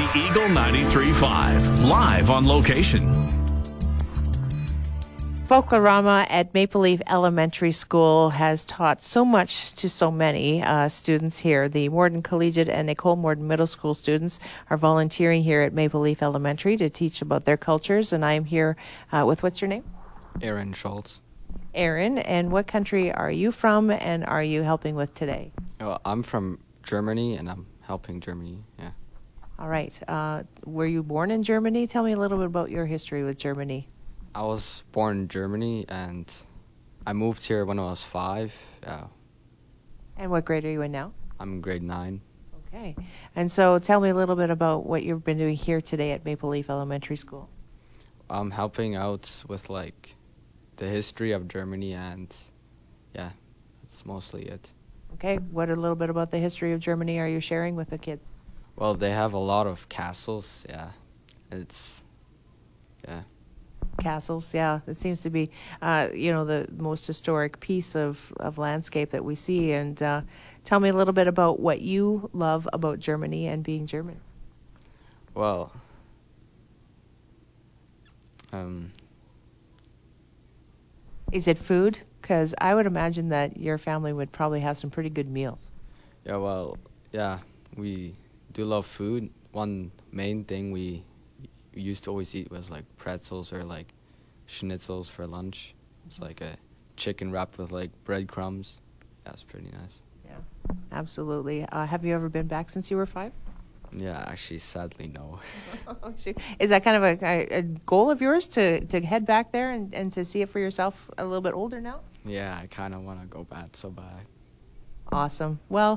Eagle 93.5, live on location. Folklorama at Maple Leaf Elementary School has taught so much to so many students here. The Morden Collegiate and Nicole Morden Middle School students are volunteering here at Maple Leaf Elementary to teach about their cultures, and I'm here with, what's your name? Aaron Schultz. Aaron, and what country are you from, and are you helping with today? Well, I'm from Germany, and I'm helping Germany, yeah. All right. Were you born in Germany? Tell me a little bit about your history with Germany. I was born in Germany, and I moved here when I was 5. And what grade are you in now? I'm in grade 9. Okay. And so tell me a little bit about what you've been doing here today at Maple Leaf Elementary School. I'm helping out with, the history of Germany, and, yeah, that's mostly it. Okay. What a little bit about the history of Germany are you sharing with the kids? Well, they have a lot of castles, yeah. Castles, yeah. It seems to be, the most historic piece of landscape that we see. And tell me a little bit about what you love about Germany and being German. Well, Is it food? Because I would imagine that your family would probably have some pretty good meals. yeah, we do love food. One main thing we used to always eat was pretzels or schnitzels for lunch. It's like a chicken wrapped with breadcrumbs. That's pretty nice. Yeah, absolutely. Have you ever been back since you were 5? Yeah, actually, sadly, no. Oh, shoot. Is that kind of a goal of yours to head back there and to see it for yourself a little bit older now? Yeah, I kind of want to go back so bad. Awesome. Well,